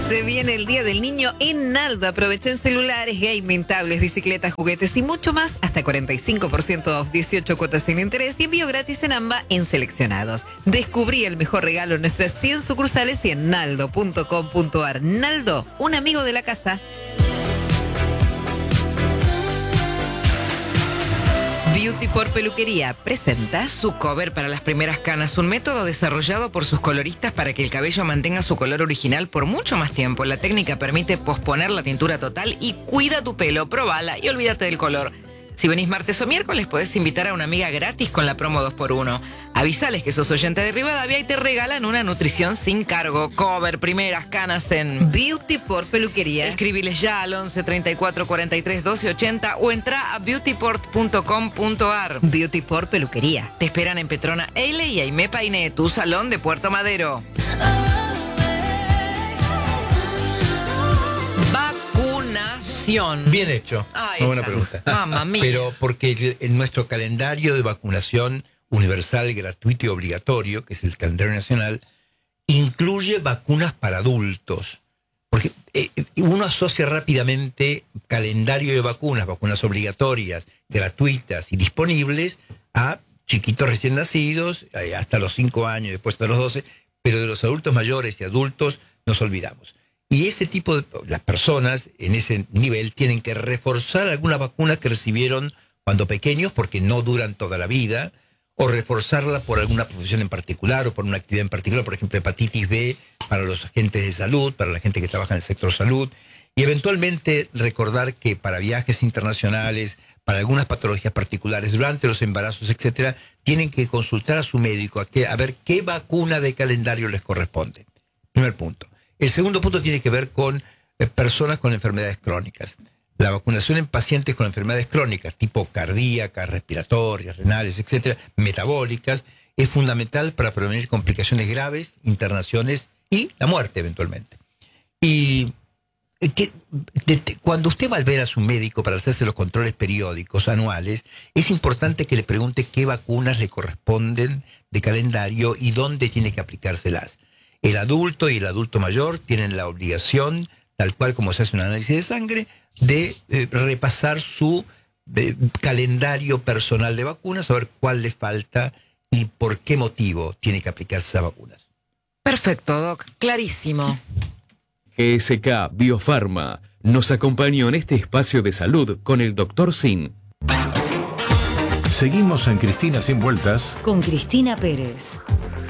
Se viene el Día del Niño en Naldo. Aprovechen celulares, gaming, tablets, bicicletas, juguetes y mucho más. Hasta 45% off, 18 cuotas sin interés y envío gratis en AMBA en seleccionados. Descubrí el mejor regalo en nuestras 100 sucursales y en naldo.com.ar. Naldo, un amigo de la casa. Beauty por Peluquería presenta su cover para las primeras canas, un método desarrollado por sus coloristas para que el cabello mantenga su color original por mucho más tiempo. La técnica permite posponer la tintura total y cuida tu pelo. Probala y olvídate del color. Si venís martes o miércoles, podés invitar a una amiga gratis con la promo 2x1. Avisales que sos oyente de Rivadavia y te regalan una nutrición sin cargo. Cover, primeras canas en Beauty por Peluquería. Escribiles ya al 11 34 43 12 80 o entra a beautyport.com.ar. Beauty por Peluquería. Te esperan en Petrona Eile y Aimé Painé, tu salón de Puerto Madero. Vacunación. Bien hecho. Muy buena pregunta. Mamma mía. Pero porque en nuestro calendario de vacunación universal, gratuito y obligatorio, que es el calendario nacional, incluye vacunas para adultos. Porque uno asocia rápidamente calendario de vacunas obligatorias, gratuitas y disponibles a chiquitos recién nacidos, hasta los 5 años, después hasta los 12, pero de los adultos mayores y adultos nos olvidamos. Y ese tipo de las personas en ese nivel tienen que reforzar algunas vacunas que recibieron cuando pequeños porque no duran toda la vida, o reforzarla por alguna profesión en particular o por una actividad en particular, por ejemplo, hepatitis B para los agentes de salud, para la gente que trabaja en el sector salud, y eventualmente recordar que para viajes internacionales, para algunas patologías particulares, durante los embarazos, etcétera, tienen que consultar a su médico a ver qué vacuna de calendario les corresponde. Primer punto. El segundo punto tiene que ver con personas con enfermedades crónicas. La vacunación en pacientes con enfermedades crónicas, tipo cardíacas, respiratorias, renales, etcétera, metabólicas, es fundamental para prevenir complicaciones graves, internaciones y la muerte eventualmente. Y cuando usted va a ver a su médico para hacerse los controles periódicos anuales, es importante que le pregunte qué vacunas le corresponden de calendario y dónde tiene que aplicárselas. El adulto y el adulto mayor tienen la obligación, tal cual como se hace un análisis de sangre, de repasar su calendario personal de vacunas, saber cuál le falta y por qué motivo tiene que aplicarse esas vacunas. Perfecto, Doc. Clarísimo. GSK Biofarma nos acompañó en este espacio de salud con el Dr. Sin. Seguimos en Cristina Sin Vueltas con Cristina Pérez.